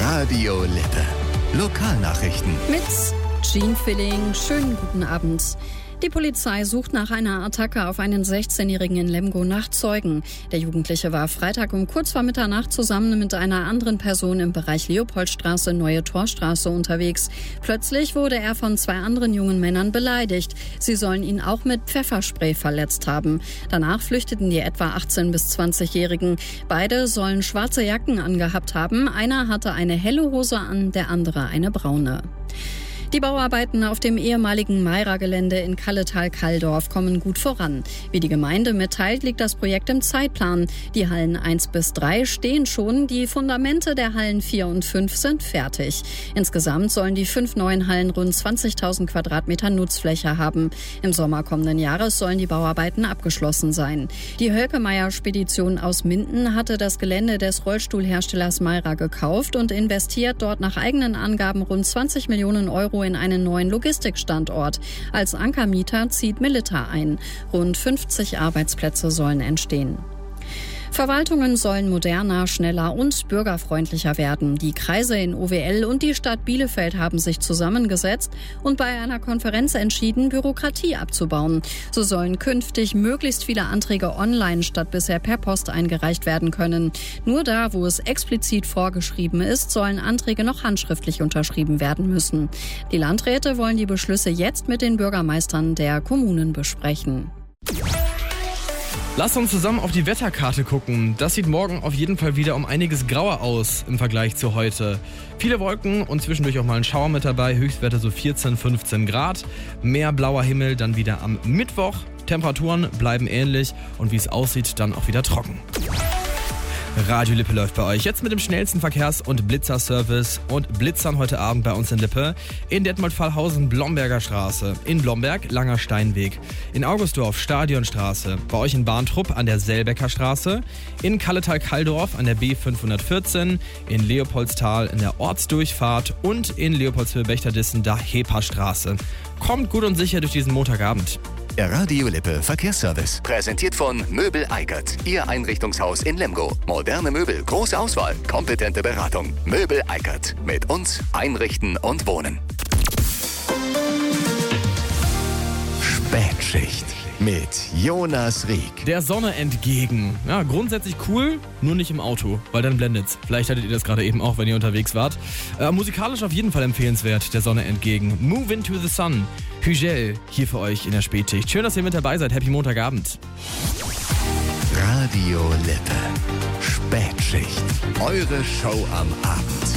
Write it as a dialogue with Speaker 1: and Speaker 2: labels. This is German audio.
Speaker 1: Radio Lippe. Lokalnachrichten.
Speaker 2: Mit Jean Filling. Schönen guten Abend. Die Polizei sucht nach einer Attacke auf einen 16-Jährigen in Lemgo nach Zeugen. Der Jugendliche war Freitag um kurz vor Mitternacht zusammen mit einer anderen Person im Bereich Leopoldstraße, Neue Torstraße unterwegs. Plötzlich wurde er von zwei anderen jungen Männern beleidigt. Sie sollen ihn auch mit Pfefferspray verletzt haben. Danach flüchteten die etwa 18- bis 20-Jährigen. Beide sollen schwarze Jacken angehabt haben. Einer hatte eine helle Hose an, der andere eine braune. Die Bauarbeiten auf dem ehemaligen Mayra-Gelände in Kalletal-Kalldorf kommen gut voran. Wie die Gemeinde mitteilt, liegt das Projekt im Zeitplan. Die Hallen 1 bis 3 stehen schon, die Fundamente der Hallen 4 und 5 sind fertig. Insgesamt sollen die 5 neuen Hallen rund 20.000 Quadratmeter Nutzfläche haben. Im Sommer kommenden Jahres sollen die Bauarbeiten abgeschlossen sein. Die Hölkemeyer-Spedition aus Minden hatte das Gelände des Rollstuhlherstellers Mayra gekauft und investiert dort nach eigenen Angaben rund 20 Millionen Euro in einen neuen Logistikstandort. Als Ankermieter zieht Milita ein. Rund 50 Arbeitsplätze sollen entstehen. Verwaltungen sollen moderner, schneller und bürgerfreundlicher werden. Die Kreise in OWL und die Stadt Bielefeld haben sich zusammengesetzt und bei einer Konferenz entschieden, Bürokratie abzubauen. So sollen künftig möglichst viele Anträge online statt bisher per Post eingereicht werden können. Nur da, wo es explizit vorgeschrieben ist, sollen Anträge noch handschriftlich unterschrieben werden müssen. Die Landräte wollen die Beschlüsse jetzt mit den Bürgermeistern der Kommunen besprechen.
Speaker 3: Lasst uns zusammen auf die Wetterkarte gucken. Das sieht morgen auf jeden Fall wieder um einiges grauer aus im Vergleich zu heute. Viele Wolken und zwischendurch auch mal ein Schauer mit dabei. Höchstwerte so 14, 15 Grad. Mehr blauer Himmel dann wieder am Mittwoch. Temperaturen bleiben ähnlich und wie es aussieht, dann auch wieder trocken. Radio Lippe läuft bei euch jetzt mit dem schnellsten Verkehrs- und Blitzerservice und Blitzern heute Abend bei uns in Lippe. In Detmold-Pfahlhausen, Blomberger Straße. In Blomberg, Langer Steinweg. In Augustdorf, Stadionstraße. Bei euch in Bahntrupp an der Selbecker Straße. In Kalletal-Kalldorf an der B514. In Leopoldstal in der Ortsdurchfahrt. Und in Leopoldswil-Bechterdissen der Hepa-Straße. Kommt gut und sicher durch diesen Montagabend.
Speaker 1: Der Radio Lippe Verkehrsservice. Präsentiert von Möbel Eickert. Ihr Einrichtungshaus in Lemgo. Moderne Möbel, große Auswahl, kompetente Beratung. Möbel Eickert. Mit uns einrichten und wohnen. Spätschicht mit Jonas Rieck.
Speaker 3: Der Sonne entgegen. Ja, grundsätzlich cool, nur nicht im Auto, weil dann blendet's. Vielleicht hattet ihr das gerade eben auch, wenn ihr unterwegs wart. Musikalisch auf jeden Fall empfehlenswert, der Sonne entgegen. Move into the Sun. Hügel hier für euch in der Spätschicht. Schön, dass ihr mit dabei seid. Happy Montagabend.
Speaker 1: Radio Lippe. Spätschicht. Eure Show am Abend.